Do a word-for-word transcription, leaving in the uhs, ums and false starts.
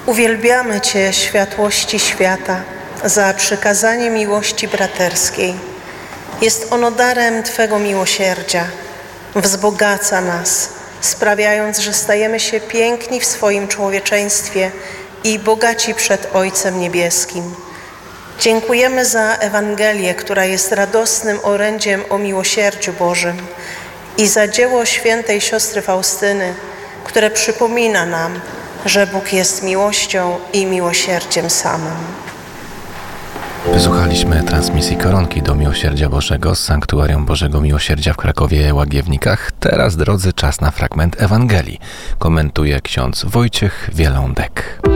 Uwielbiamy Cię, światłości świata, za przykazanie miłości braterskiej. Jest ono darem Twego miłosierdzia. Wzbogaca nas, sprawiając, że stajemy się piękni w swoim człowieczeństwie i bogaci przed Ojcem Niebieskim. Dziękujemy za Ewangelię, która jest radosnym orędziem o miłosierdziu Bożym, i za dzieło świętej siostry Faustyny, które przypomina nam, że Bóg jest miłością i miłosierdziem samym. Wysłuchaliśmy transmisji Koronki do Miłosierdzia Bożego z Sanktuarium Bożego Miłosierdzia w Krakowie Łagiewnikach. Teraz, drodzy, czas na fragment Ewangelii. Komentuje ksiądz Wojciech Wielądek.